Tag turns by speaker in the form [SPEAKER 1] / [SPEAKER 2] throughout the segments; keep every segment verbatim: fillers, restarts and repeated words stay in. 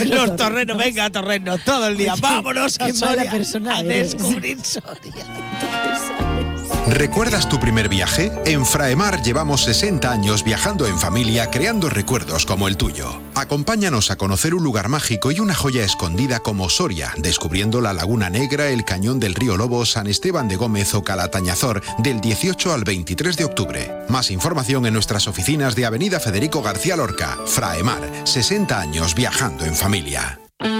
[SPEAKER 1] Los torrenos, venga, torrenos, todo el día. Vámonos a Soria a descubrir Soria.
[SPEAKER 2] ¿Recuerdas tu primer viaje? En Fraemar llevamos sesenta años viajando en familia, creando recuerdos como el tuyo. Acompáñanos a conocer un lugar mágico y una joya escondida como Soria, descubriendo la Laguna Negra, el Cañón del Río Lobo, San Esteban de Gómez o Calatañazor, del dieciocho al veintitrés de octubre. Más información en nuestras oficinas de Avenida Federico García Lorca. Fraemar, sesenta años viajando en familia.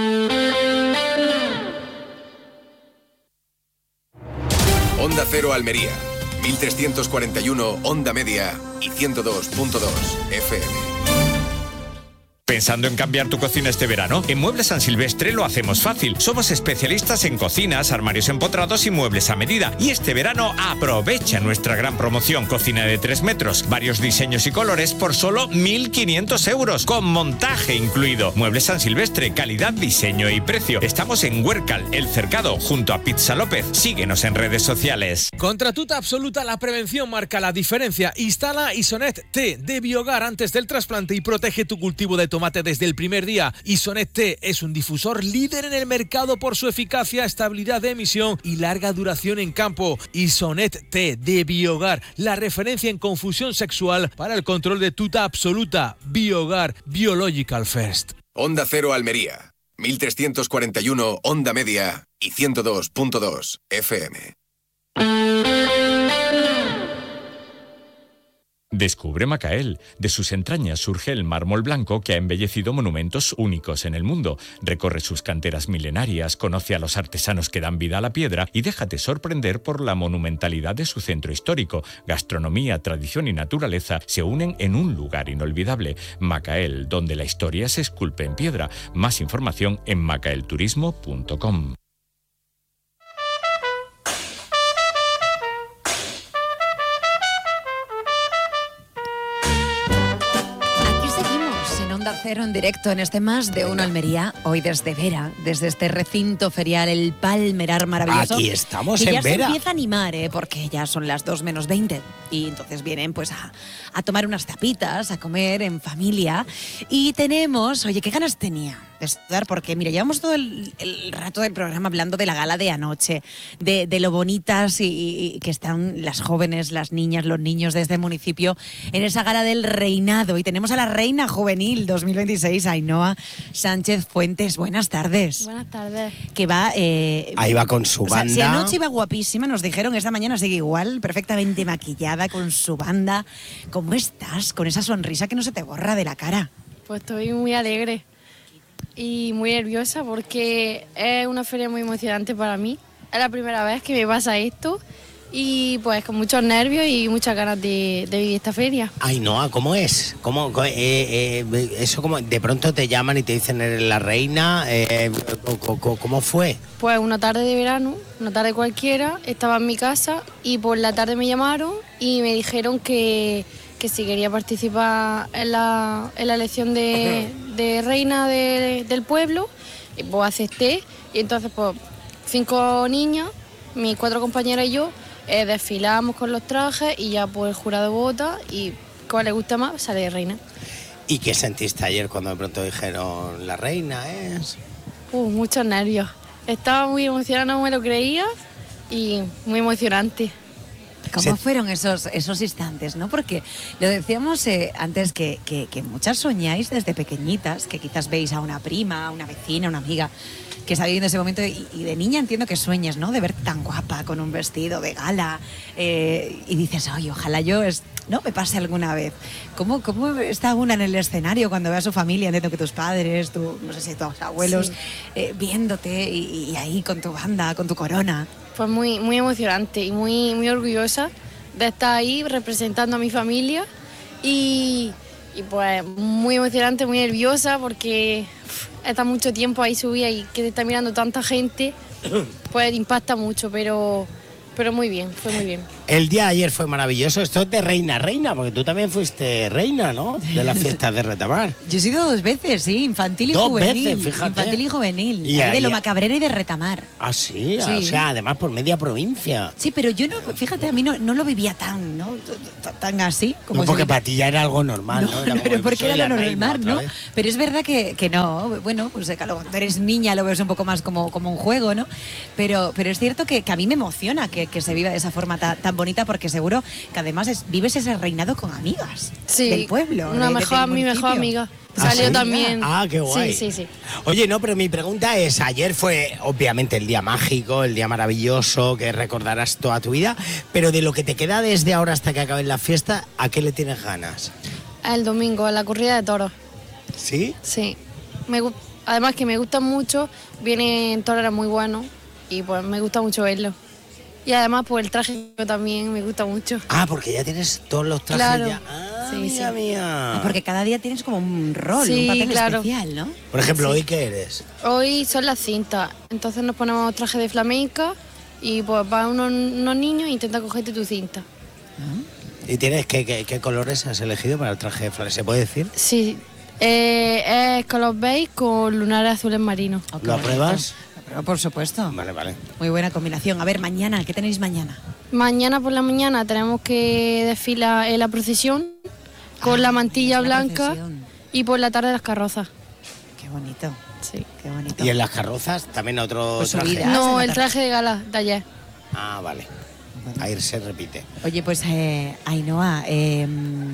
[SPEAKER 3] Onda Cero Almería, mil trescientos cuarenta y uno Onda Media y ciento dos punto dos F M.
[SPEAKER 4] ¿Pensando en cambiar tu cocina este verano? En Muebles San Silvestre lo hacemos fácil. Somos especialistas en cocinas, armarios empotrados y muebles a medida. Y este verano aprovecha nuestra gran promoción. Cocina de tres metros, varios diseños y colores por solo mil quinientos euros, con montaje incluido. Muebles San Silvestre, calidad, diseño y precio. Estamos en Huércal, El Cercado, junto a Pizza López. Síguenos en redes sociales.
[SPEAKER 5] Contra Tuta Absoluta, la prevención marca la diferencia. Instala Isonet T de Biogar antes del trasplante y protege tu cultivo de tomate desde el primer día. Isonet T es un difusor líder en el mercado por su eficacia, estabilidad de emisión y larga duración en campo. Isonet T de Biogar, la referencia en confusión sexual para el control de Tuta Absoluta. Biogar, Biological First.
[SPEAKER 3] Onda Cero Almería, mil trescientos cuarenta y uno Onda Media y ciento dos punto dos F M.
[SPEAKER 4] Descubre Macael. De sus entrañas surge el mármol blanco que ha embellecido monumentos únicos en el mundo. Recorre sus canteras milenarias, conoce a los artesanos que dan vida a la piedra y déjate sorprender por la monumentalidad de su centro histórico. Gastronomía, tradición y naturaleza se unen en un lugar inolvidable. Macael, donde la historia se esculpe en piedra. Más información en macaelturismo punto com.
[SPEAKER 6] Cero en directo en este Más de Uno Almería, hoy desde Vera, desde este recinto ferial, el Palmerar maravilloso.
[SPEAKER 1] Aquí estamos
[SPEAKER 6] y
[SPEAKER 1] en
[SPEAKER 6] ya
[SPEAKER 1] Vera.
[SPEAKER 6] Se empieza a animar, ¿eh? Porque ya son las dos menos veinte y entonces vienen pues a, a tomar unas tapitas, a comer en familia y tenemos, oye, qué ganas tenía de estudiar porque mira, llevamos todo el, el rato del programa hablando de la gala de anoche, de, de lo bonitas y, y que están las jóvenes, las niñas, los niños de este municipio en esa gala del reinado y tenemos a la reina juvenil dos mil veintiséis, Ainhoa Sánchez Fuentes. Buenas tardes.
[SPEAKER 7] Buenas tardes.
[SPEAKER 6] Que va... Eh,
[SPEAKER 1] Ahí va con su
[SPEAKER 6] o sea,
[SPEAKER 1] banda.
[SPEAKER 6] si anoche iba guapísima, nos dijeron, esta mañana sigue igual, perfectamente maquillada, con su banda. ¿Cómo estás? Con esa sonrisa que no se te borra de la cara.
[SPEAKER 7] Pues estoy muy alegre y muy nerviosa porque es una feria muy emocionante para mí. Es la primera vez que me pasa esto y pues con muchos nervios y muchas ganas de, de vivir esta feria.
[SPEAKER 1] Ay, no, ¿cómo es? ¿Cómo, eh, eh, eso como de pronto te llaman y te dicen eres la reina? Eh, ¿Cómo fue?
[SPEAKER 7] Pues una tarde de verano, una tarde cualquiera, estaba en mi casa y por la tarde me llamaron y me dijeron que, que si quería participar en la, en la elección de, de reina de, del pueblo, y pues acepté y entonces pues cinco niñas, mis cuatro compañeras y yo, Eh, desfilamos con los trajes y ya pues el jurado vota y cuál le gusta más sale de reina.
[SPEAKER 1] ¿Y qué sentiste ayer cuando de pronto dijeron la reina es?
[SPEAKER 7] Uh, muchos nervios. Estaba muy emocionada, no me lo creía y muy emocionante.
[SPEAKER 6] ¿Cómo fueron esos, esos instantes, no? Porque lo decíamos eh, antes que, que, que muchas soñáis desde pequeñitas, que quizás veis a una prima, a una vecina, una amiga que está viviendo ese momento y, y de niña entiendo que sueñas, ¿no? De verte tan guapa con un vestido de gala eh, y dices, ay, ojalá yo es, no me pase alguna vez. ¿Cómo, ¿Cómo está una en el escenario cuando ve a su familia? Entiendo que tus padres, tu, no sé si tus abuelos, sí. eh, viéndote y, y ahí con tu banda, con tu corona.
[SPEAKER 7] Pues muy, muy emocionante y muy, muy orgullosa de estar ahí representando a mi familia y, y pues muy emocionante, muy nerviosa porque está mucho tiempo ahí subida y que te está mirando tanta gente, pues impacta mucho, pero pero muy bien, fue muy bien.
[SPEAKER 1] El día de ayer fue maravilloso. Esto es de reina, reina, porque tú también fuiste reina, ¿no? De las fiestas de Retamar.
[SPEAKER 6] Yo he sido dos veces, sí, infantil y
[SPEAKER 1] dos
[SPEAKER 6] juvenil.
[SPEAKER 1] veces, fíjate.
[SPEAKER 6] Infantil y juvenil.
[SPEAKER 1] Y
[SPEAKER 6] de
[SPEAKER 1] ahí-
[SPEAKER 6] lo Macabrera y de Retamar.
[SPEAKER 1] Ah, sí,
[SPEAKER 6] Sí.
[SPEAKER 1] o sea, además por media provincia.
[SPEAKER 6] Sí, pero yo no, fíjate, a mí no, no lo vivía tan, ¿no? T- Tan así. Como
[SPEAKER 1] No, porque
[SPEAKER 6] se-
[SPEAKER 1] para ti ya era algo normal, ¿no?
[SPEAKER 6] No,
[SPEAKER 1] Era
[SPEAKER 6] no,
[SPEAKER 1] como,
[SPEAKER 6] pero porque
[SPEAKER 1] soy
[SPEAKER 6] era
[SPEAKER 1] la
[SPEAKER 6] lo
[SPEAKER 1] reina
[SPEAKER 6] normal,
[SPEAKER 1] otra
[SPEAKER 6] ¿no?
[SPEAKER 1] vez.
[SPEAKER 6] Pero es verdad que, que no, bueno, pues eh, claro, cuando eres niña lo ves un poco más como, como un juego, ¿no? Pero, pero es cierto que, que a mí me emociona que, que se viva de esa forma ta- tan bonita, porque seguro que además es- vives ese reinado con amigas
[SPEAKER 7] Sí,
[SPEAKER 6] del pueblo.
[SPEAKER 7] una
[SPEAKER 6] de- de-
[SPEAKER 7] mejor,
[SPEAKER 6] del
[SPEAKER 7] mi mejor
[SPEAKER 6] municipio.
[SPEAKER 7] amiga.
[SPEAKER 1] ¿Ah,
[SPEAKER 7] Salió
[SPEAKER 1] sí?
[SPEAKER 7] también.
[SPEAKER 1] Ah, qué guay.
[SPEAKER 7] Sí, sí, sí.
[SPEAKER 1] Oye, no, pero mi pregunta es, ayer fue obviamente el día mágico, el día maravilloso que recordarás toda tu vida, pero de lo que te queda desde ahora hasta que acaben la fiesta, ¿a qué le tienes ganas?
[SPEAKER 7] El domingo, en la corrida de toros.
[SPEAKER 1] ¿Sí?
[SPEAKER 7] Sí. Me, gu- además que me gusta mucho, vienen toreros muy buenos y pues me gusta mucho verlo. Y además pues el traje también me gusta mucho.
[SPEAKER 1] Ah, porque ya tienes todos los trajes
[SPEAKER 7] Claro.
[SPEAKER 1] ya. Ah,
[SPEAKER 7] Sí,
[SPEAKER 1] mía,
[SPEAKER 7] sí.
[SPEAKER 1] mía.
[SPEAKER 6] Ah, porque cada día tienes como un rol,
[SPEAKER 7] Sí,
[SPEAKER 6] un papel
[SPEAKER 7] claro.
[SPEAKER 6] especial, ¿no?
[SPEAKER 1] Por ejemplo,
[SPEAKER 7] Sí.
[SPEAKER 1] ¿hoy qué eres?
[SPEAKER 7] Hoy son las cintas, entonces nos ponemos traje de flamenca y pues van unos, unos niños e intentan cogerte tu cinta.
[SPEAKER 1] ¿Y tienes qué, qué, qué colores has elegido para el traje de flores? ¿Se puede decir?
[SPEAKER 7] Sí, eh, es color beige con lunares azules marinos.
[SPEAKER 6] Oh, qué
[SPEAKER 1] ¿Lo
[SPEAKER 6] bonito.
[SPEAKER 1] apruebas?
[SPEAKER 6] Pero por supuesto.
[SPEAKER 1] Vale, vale.
[SPEAKER 6] Muy buena combinación. A ver, mañana, ¿qué tenéis mañana?
[SPEAKER 7] Mañana por la mañana tenemos que desfilar en la procesión con
[SPEAKER 6] Ah,
[SPEAKER 7] la mantilla
[SPEAKER 6] la
[SPEAKER 7] blanca
[SPEAKER 6] procesión.
[SPEAKER 7] y por la tarde las carrozas.
[SPEAKER 6] Qué bonito,
[SPEAKER 7] Sí.
[SPEAKER 6] qué bonito.
[SPEAKER 1] ¿Y en las carrozas también otro
[SPEAKER 6] Pues
[SPEAKER 1] traje?
[SPEAKER 6] subida.
[SPEAKER 7] No,
[SPEAKER 6] se
[SPEAKER 7] el
[SPEAKER 6] nota.
[SPEAKER 7] traje de gala de ayer.
[SPEAKER 1] Ah, vale. Ahí se repite.
[SPEAKER 6] Oye, pues eh, Ainhoa, eh,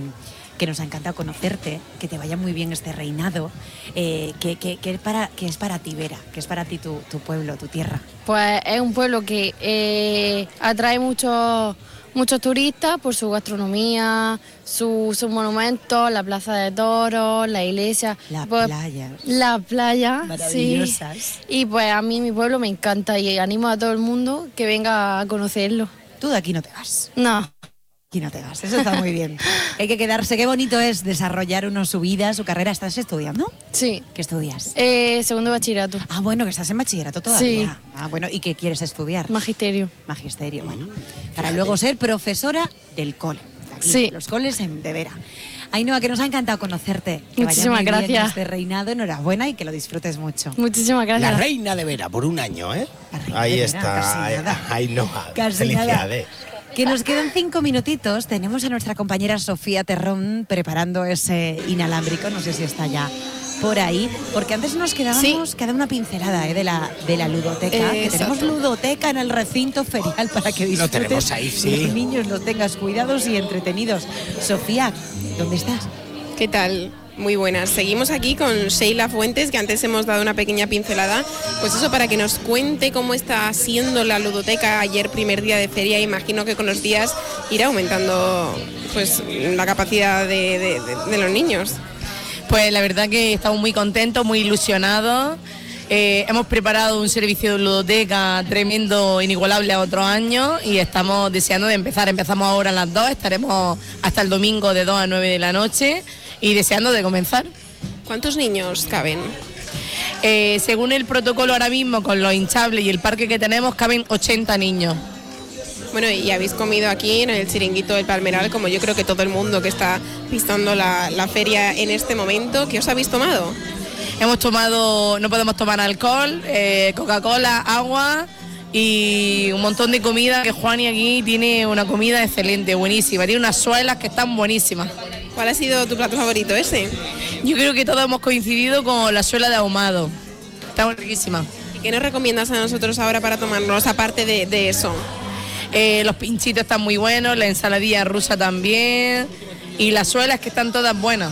[SPEAKER 6] que nos ha encantado conocerte, que te vaya muy bien este reinado, eh, que, que, que, es para, que es para ti, Vera, que es para ti tu, tu pueblo, tu tierra.
[SPEAKER 7] Pues es un pueblo que eh, atrae muchos muchos turistas por su gastronomía, su- sus monumentos, la plaza de toros, la iglesia.
[SPEAKER 6] Las
[SPEAKER 7] Pues,
[SPEAKER 6] playas.
[SPEAKER 7] La playa,
[SPEAKER 6] Maravillosas.
[SPEAKER 7] sí. Y pues a mí mi pueblo me encanta y animo a todo el mundo que venga a conocerlo.
[SPEAKER 6] Tú de aquí no te vas.
[SPEAKER 7] No.
[SPEAKER 6] Aquí no te vas, eso está muy bien. Hay que quedarse, qué bonito es desarrollar uno su vida, su carrera. ¿Estás estudiando?
[SPEAKER 7] Sí.
[SPEAKER 6] ¿Qué estudias?
[SPEAKER 7] Eh, segundo bachillerato.
[SPEAKER 6] Ah, bueno, que estás en bachillerato todavía. Ah, bueno, ¿y qué quieres estudiar?
[SPEAKER 7] Magisterio.
[SPEAKER 6] Magisterio, bueno. Para luego ser profesora del cole. Aquí,
[SPEAKER 7] Sí.
[SPEAKER 6] Los coles en de Vera. Ainhoa, que nos ha encantado conocerte. Que vaya
[SPEAKER 7] Muchísimas
[SPEAKER 6] muy bien
[SPEAKER 7] gracias.
[SPEAKER 6] este reinado, enhorabuena y que lo disfrutes mucho.
[SPEAKER 7] Muchísimas gracias.
[SPEAKER 1] La reina de Vera, por un año, ¿eh?
[SPEAKER 6] La reina
[SPEAKER 1] Ahí
[SPEAKER 6] de Vera,
[SPEAKER 1] está.
[SPEAKER 6] casi
[SPEAKER 1] Ahí,
[SPEAKER 6] nada.
[SPEAKER 1] ahí no.
[SPEAKER 6] Casi
[SPEAKER 1] Felicidades.
[SPEAKER 6] nada. Que nos quedan cinco minutitos. Tenemos a nuestra compañera Sofía Terrón preparando ese inalámbrico. No sé si está ya por ahí. Porque antes nos quedábamos,
[SPEAKER 7] Sí.
[SPEAKER 6] queda una pincelada ¿eh? de, la, de la ludoteca.
[SPEAKER 7] Eh,
[SPEAKER 6] que tenemos
[SPEAKER 7] exacto.
[SPEAKER 6] ludoteca en el recinto ferial para que
[SPEAKER 1] Lo
[SPEAKER 6] disfrutes.
[SPEAKER 1] tenemos ahí, sí.
[SPEAKER 6] Los niños los tengas cuidados y entretenidos. Sofía, ¿dónde estás?
[SPEAKER 8] ¿Qué tal? Muy buenas. Seguimos aquí con Sheila Fuentes, que antes hemos dado una pequeña pincelada. Pues eso, para que nos cuente cómo está siendo la ludoteca ayer, primer día de feria. Imagino que con los días irá aumentando pues la capacidad de, de- de- de los niños.
[SPEAKER 9] Pues la verdad que estamos muy contentos, muy ilusionados. Eh, hemos preparado un servicio de ludoteca tremendo, inigualable a otros años y estamos deseando de empezar. Empezamos ahora a las dos, estaremos hasta el domingo de dos a nueve de la noche y deseando de comenzar.
[SPEAKER 8] ¿Cuántos niños caben?
[SPEAKER 9] Eh, según el protocolo ahora mismo, con los hinchables y el parque que tenemos, caben ochenta niños.
[SPEAKER 8] Bueno, y habéis comido aquí en el chiringuito del Palmeral, como yo creo que todo el mundo que está pisando la, la feria en este momento. ¿Qué os habéis tomado?
[SPEAKER 9] Hemos tomado, no podemos tomar alcohol, eh, Coca-Cola, agua y un montón de comida, que Juani aquí tiene una comida excelente, buenísima. Tiene unas suelas que están buenísimas.
[SPEAKER 8] ¿Cuál ha sido tu plato favorito ese?
[SPEAKER 9] Yo creo que todos hemos coincidido con la suela de ahumado. Está muy riquísima.
[SPEAKER 8] ¿Y qué nos recomiendas a nosotros ahora para tomarnos, aparte de, de eso?
[SPEAKER 9] Eh, los pinchitos están muy buenos, la ensaladilla rusa también y las suelas que están todas buenas.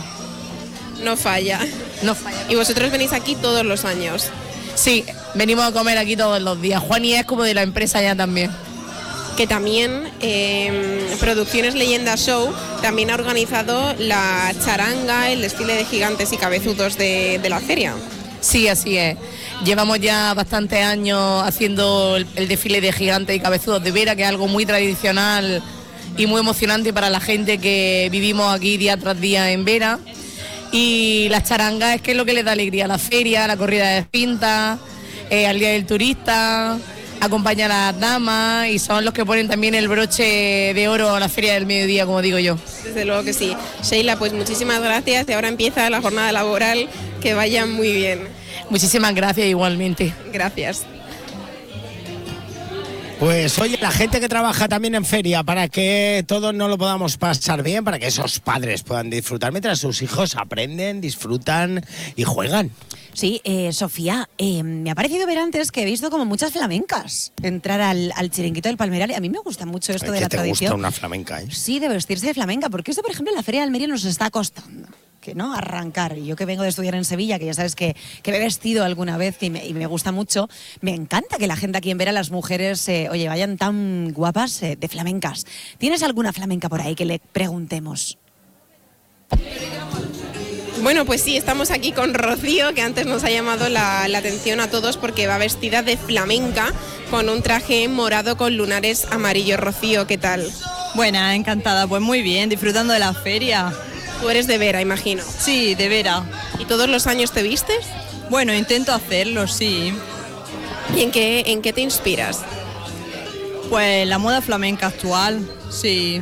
[SPEAKER 8] No falla.
[SPEAKER 9] No falla.
[SPEAKER 8] Y vosotros venís aquí todos los años.
[SPEAKER 9] Sí, venimos a comer aquí todos los días. Juani es como de la empresa ya también.
[SPEAKER 8] Que también eh, Producciones Leyenda Show también ha organizado la charanga, el desfile de gigantes y cabezudos de, de la feria.
[SPEAKER 9] Sí, así es. Llevamos ya bastantes años haciendo el, el desfile de gigantes y cabezudos de Vera, que es algo muy tradicional y muy emocionante para la gente que vivimos aquí día tras día en Vera. Y las charangas es que es lo que le da alegría a la feria, a la corrida de pintas, eh, al Día del Turista. acompañan a las damas y son los que ponen también el broche de oro a la Feria del Mediodía, como digo yo.
[SPEAKER 8] Desde luego que sí. Sheila, pues muchísimas gracias y ahora empieza la jornada laboral, que vaya muy bien.
[SPEAKER 9] Muchísimas gracias igualmente.
[SPEAKER 8] Gracias.
[SPEAKER 1] Pues oye, la gente que trabaja también en feria, para que todos no lo podamos pasar bien, para que esos padres puedan disfrutar mientras sus hijos aprenden, disfrutan y juegan.
[SPEAKER 6] Sí, eh, Sofía, eh, me ha parecido ver antes que he visto como muchas flamencas entrar al, al chiringuito del Palmeral. Y a mí me gusta mucho esto
[SPEAKER 1] Ay,
[SPEAKER 6] de
[SPEAKER 1] que
[SPEAKER 6] la
[SPEAKER 1] te
[SPEAKER 6] tradición.
[SPEAKER 1] gusta una flamenca, ¿eh?
[SPEAKER 6] Sí, de vestirse de flamenca, porque esto, por ejemplo, en la Feria de Almería nos está costando. Que no arrancar. Y yo que vengo de estudiar en Sevilla, que ya sabes que, que me he vestido alguna vez y me, y me gusta mucho, me encanta que la gente aquí en Vera, las mujeres, eh, oye, vayan tan guapas eh, de flamencas. ¿Tienes alguna flamenca por ahí que le preguntemos?
[SPEAKER 8] Bueno, pues sí, estamos aquí con Rocío, que antes nos ha llamado la, la atención a todos porque va vestida de flamenca con un traje morado con lunares amarillos. Rocío, ¿qué tal?
[SPEAKER 10] Buena, encantada, pues muy bien, disfrutando de la feria.
[SPEAKER 8] Tú eres de Vera, imagino.
[SPEAKER 10] Sí, de Vera.
[SPEAKER 8] ¿Y todos los años te vistes?
[SPEAKER 10] Bueno, intento hacerlo, sí.
[SPEAKER 8] ¿Y en qué, en qué te inspiras?
[SPEAKER 10] Pues la moda flamenca actual, sí.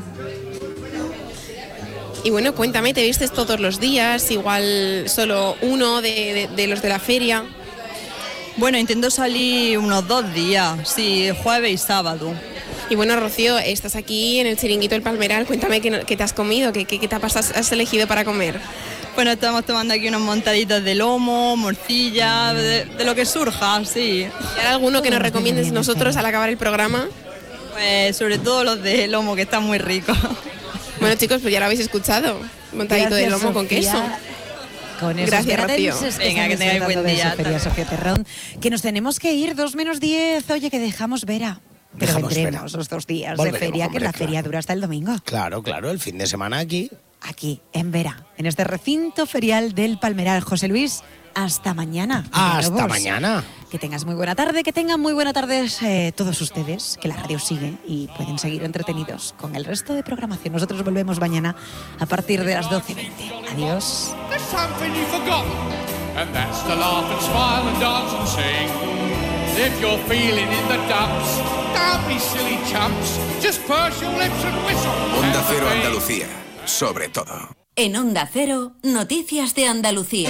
[SPEAKER 8] Y bueno, cuéntame, ¿te vistes todos los días? Igual solo uno de, de, de los de la feria.
[SPEAKER 10] Bueno, intento salir unos dos días, sí, jueves y sábado.
[SPEAKER 8] Y bueno, Rocío, estás aquí en el chiringuito del Palmeral. Cuéntame qué, qué te has comido, qué, qué, qué tapas has, has elegido para comer.
[SPEAKER 10] Bueno, estamos tomando aquí unos montaditos de lomo, morcilla, mm. de, de lo que surja, sí.
[SPEAKER 8] ¿Y hay alguno que nos recomiendes nosotros al acabar el programa?
[SPEAKER 10] Pues sobre todo los de lomo, que están muy ricos.
[SPEAKER 8] Bueno, chicos, pues ya lo habéis escuchado. Montadito
[SPEAKER 6] Gracias,
[SPEAKER 8] de lomo
[SPEAKER 6] Sofía.
[SPEAKER 8] con queso.
[SPEAKER 6] Con esos
[SPEAKER 8] Gracias, Rocío.
[SPEAKER 6] gratenses que
[SPEAKER 10] Venga,
[SPEAKER 6] están
[SPEAKER 10] que tengáis buen
[SPEAKER 6] disfrutando de
[SPEAKER 10] día.
[SPEAKER 6] esa feria, Sofía Terrón. Que nos tenemos que ir, dos menos diez. Oye, que dejamos Vera. Pero
[SPEAKER 1] Dejamos
[SPEAKER 6] vendremos
[SPEAKER 1] Vera.
[SPEAKER 6] los dos días
[SPEAKER 1] Volveremos,
[SPEAKER 6] de feria,
[SPEAKER 1] hombre,
[SPEAKER 6] que la
[SPEAKER 1] claro.
[SPEAKER 6] feria dura hasta el domingo.
[SPEAKER 1] Claro, claro, el fin de semana aquí.
[SPEAKER 6] Aquí, en Vera, en este recinto ferial del Palmeral. José Luis, hasta mañana.
[SPEAKER 1] Hasta
[SPEAKER 6] Lobos.
[SPEAKER 1] mañana.
[SPEAKER 6] Que tengas muy buena tarde, que tengan muy buena tarde eh, todos ustedes, que la radio sigue y pueden seguir entretenidos con el resto de programación. Nosotros volvemos mañana a partir de las doce veinte. Adiós.
[SPEAKER 11] There's something you've forgotten, and that's to laugh and smile and dance and sing. If you're feeling in the dumps, don't be silly chumps. Just purse your lips and whistle.
[SPEAKER 3] Onda Cero Andalucía, sobre todo.
[SPEAKER 12] En Onda Cero, Noticias de Andalucía.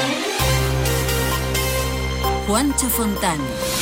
[SPEAKER 12] Juancho Fontán.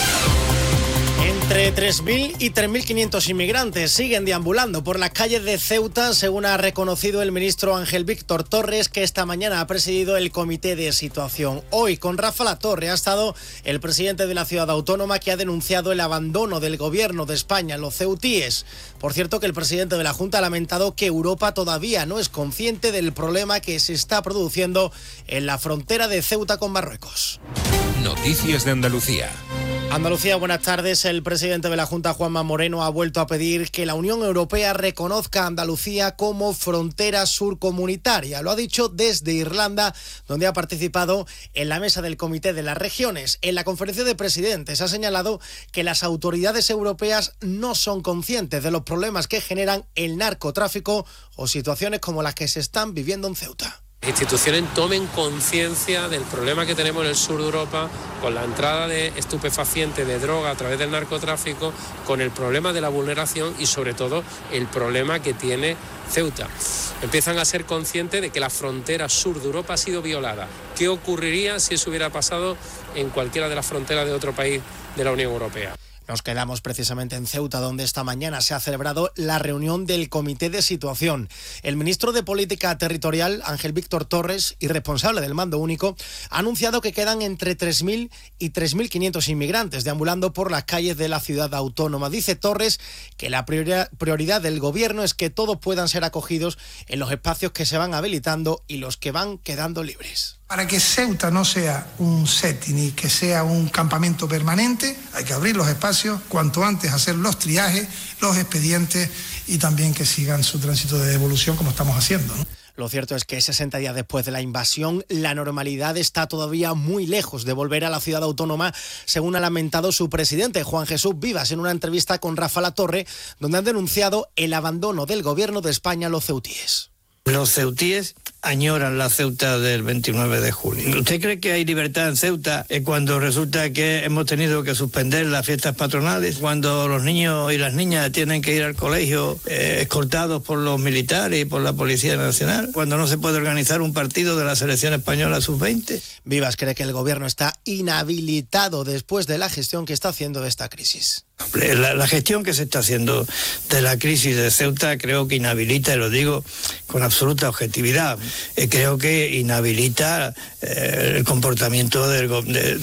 [SPEAKER 13] Entre tres mil y tres mil quinientos inmigrantes siguen deambulando por las calles de Ceuta, según ha reconocido el ministro Ángel Víctor Torres, que esta mañana ha presidido el comité de situación. Hoy, con Rafa Latorre, ha estado el presidente de la ciudad autónoma, que ha denunciado el abandono del gobierno de España en los ceutíes. Por cierto, que el presidente de la Junta ha lamentado que Europa todavía no es consciente del problema que se está produciendo en la frontera de Ceuta con Marruecos.
[SPEAKER 3] Noticias de Andalucía.
[SPEAKER 13] Andalucía, buenas tardes. El presidente de la Junta, Juanma Moreno, ha vuelto a pedir que la Unión Europea reconozca a Andalucía como frontera surcomunitaria. Lo ha dicho desde Irlanda, donde ha participado en la mesa del Comité de las Regiones. En la conferencia de presidentes ha señalado que las autoridades europeas no son conscientes de los problemas que generan el narcotráfico o situaciones como las que se están viviendo en Ceuta.
[SPEAKER 14] Instituciones tomen conciencia del problema que tenemos en el sur de Europa con la entrada de estupefacientes, de droga a través del narcotráfico, con el problema de la vulneración y sobre todo el problema que tiene Ceuta. Empiezan a ser conscientes de que la frontera sur de Europa ha sido violada. ¿Qué ocurriría si eso hubiera pasado en cualquiera de las fronteras de otro país de la Unión Europea?
[SPEAKER 13] Nos quedamos precisamente en Ceuta, donde esta mañana se ha celebrado la reunión del Comité de Situación. El ministro de Política Territorial, Ángel Víctor Torres, y responsable del Mando Único, ha anunciado que quedan entre tres mil y tres mil quinientos inmigrantes deambulando por las calles de la ciudad autónoma. Dice Torres que la prioridad del gobierno es que todos puedan ser acogidos en los espacios que se van habilitando y los que van quedando libres.
[SPEAKER 15] Para que Ceuta no sea un setting y que sea un campamento permanente, hay que abrir los espacios cuanto antes, hacer los triajes, los expedientes y también que sigan su tránsito de devolución como estamos haciendo, ¿no?
[SPEAKER 13] Lo cierto es que sesenta días después de la invasión, la normalidad está todavía muy lejos de volver a la ciudad autónoma, según ha lamentado su presidente, Juan Jesús Vivas, en una entrevista con Rafa Latorre, donde han denunciado el abandono del gobierno de España a los ceutíes.
[SPEAKER 16] Los ceutíes añoran la Ceuta del veintinueve de julio. ¿Usted cree que hay libertad en Ceuta eh, cuando resulta que hemos tenido que suspender las fiestas patronales, cuando los niños y las niñas tienen que ir al colegio eh, escoltados por los militares y por la Policía Nacional, cuando no se puede organizar un partido de la selección española sub veinte?
[SPEAKER 13] Vivas cree que el gobierno está inhabilitado después de la gestión que está haciendo de esta crisis.
[SPEAKER 16] La, la gestión que se está haciendo de la crisis de Ceuta creo que inhabilita, y lo digo con absoluta objetividad, eh, creo que inhabilita eh, el comportamiento del, de,